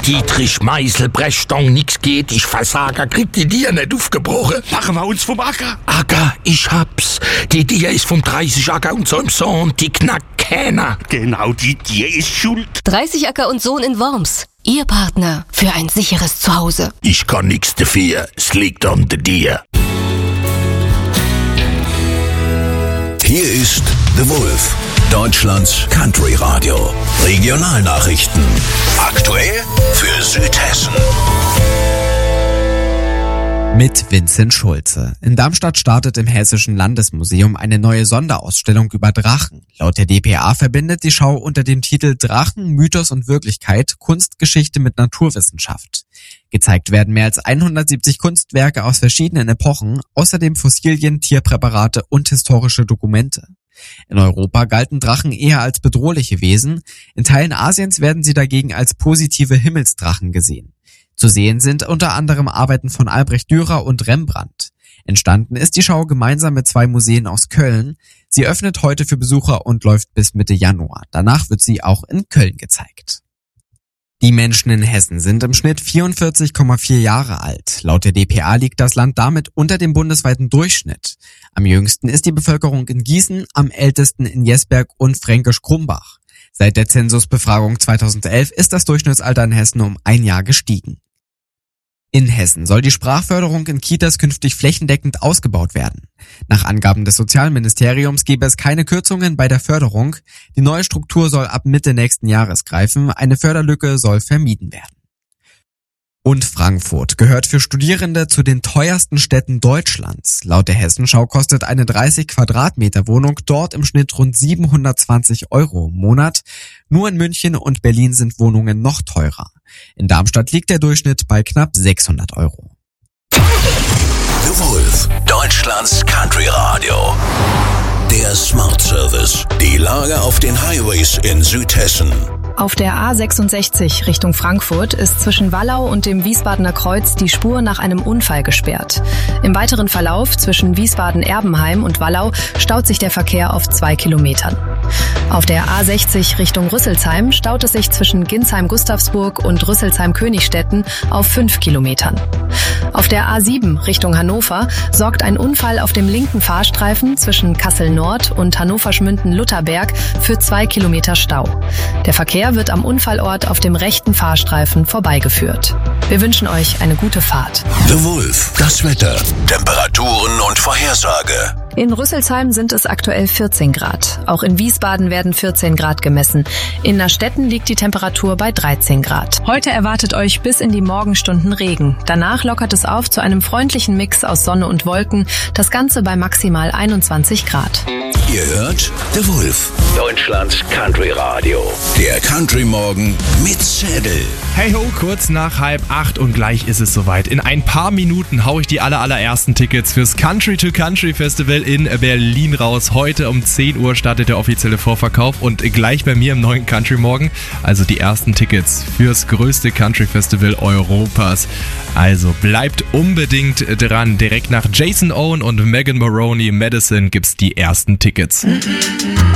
Dietrich Meißel, Brechstange, nix geht, ich Versager, krieg die Dier nicht aufgebrochen. Machen wir uns vom Acker. Acker, ich hab's. Die Dier ist vom 30 Acker und seinem Sohn, die knackt keiner. Genau, die Dier ist schuld. 30 Acker und Sohn in Worms. Ihr Partner für ein sicheres Zuhause. Ich kann nix dafür, es liegt an der Dier. Hier ist The Wolf, Deutschlands Country Radio. Regionalnachrichten. Aktuell für Südhessen. Mit Vincent Schulze. In Darmstadt startet im Hessischen Landesmuseum eine neue Sonderausstellung über Drachen. Laut der dpa verbindet die Schau unter dem Titel Drachen, Mythos und Wirklichkeit Kunstgeschichte mit Naturwissenschaft. Gezeigt werden mehr als 170 Kunstwerke aus verschiedenen Epochen, außerdem Fossilien, Tierpräparate und historische Dokumente. In Europa galten Drachen eher als bedrohliche Wesen, in Teilen Asiens werden sie dagegen als positive Himmelsdrachen gesehen. Zu sehen sind unter anderem Arbeiten von Albrecht Dürer und Rembrandt. Entstanden ist die Schau gemeinsam mit 2 Museen aus Köln. Sie öffnet heute für Besucher und läuft bis Mitte Januar. Danach wird sie auch in Köln gezeigt. Die Menschen in Hessen sind im Schnitt 44,4 Jahre alt. Laut der dpa liegt das Land damit unter dem bundesweiten Durchschnitt. Am jüngsten ist die Bevölkerung in Gießen, am ältesten in Jesberg und Fränkisch-Krumbach. Seit der Zensusbefragung 2011 ist das Durchschnittsalter in Hessen um 1 Jahr gestiegen. In Hessen soll die Sprachförderung in Kitas künftig flächendeckend ausgebaut werden. Nach Angaben des Sozialministeriums gäbe es keine Kürzungen bei der Förderung. Die neue Struktur soll ab Mitte nächsten Jahres greifen. Eine Förderlücke soll vermieden werden. Und Frankfurt gehört für Studierende zu den teuersten Städten Deutschlands. Laut der Hessenschau kostet eine 30 Quadratmeter Wohnung dort im Schnitt rund 720 € im Monat. Nur in München und Berlin sind Wohnungen noch teurer. In Darmstadt liegt der Durchschnitt bei knapp 600 €. The Wolf, Deutschlands Country Radio. Der Smart Service. Die Lage auf den Highways in Südhessen. Auf der A66 Richtung Frankfurt ist zwischen Wallau und dem Wiesbadener Kreuz die Spur nach einem Unfall gesperrt. Im weiteren Verlauf zwischen Wiesbaden-Erbenheim und Wallau staut sich der Verkehr auf 2 Kilometern. Auf der A60 Richtung Rüsselsheim staut es sich zwischen Ginsheim-Gustavsburg und Rüsselsheim-Königstetten auf 5 Kilometern. Auf der A7 Richtung Hannover sorgt ein Unfall auf dem linken Fahrstreifen zwischen Kassel-Nord und Hannover-Schmünden-Lutherberg für 2 Kilometer Stau. Der Verkehr wird am Unfallort auf dem rechten Fahrstreifen vorbeigeführt. Wir wünschen euch eine gute Fahrt. The Wolf, das Wetter, Temperaturen und Vorhersage. In Rüsselsheim sind es aktuell 14 Grad. Auch in Wiesbaden werden 14 Grad gemessen. In Nastetten liegt die Temperatur bei 13 Grad. Heute erwartet euch bis in die Morgenstunden Regen. Danach lockert es auf zu einem freundlichen Mix aus Sonne und Wolken. Das Ganze bei maximal 21 Grad. Ihr hört The Wolf, Deutschlands Country Radio. Der Country Morgen mit Zettel. Hey ho, kurz nach 7:30 und gleich ist es soweit. In ein paar Minuten hau ich die allerersten Tickets fürs Country to Country Festival in Berlin raus. Heute um 10 Uhr startet der offizielle Vorverkauf und gleich bei mir im neuen Country Morgen, also die ersten Tickets fürs größte Country Festival Europas. Also bleibt unbedingt dran. Direkt nach Jason Owen und Megan Moroney Madison gibt's die ersten Tickets.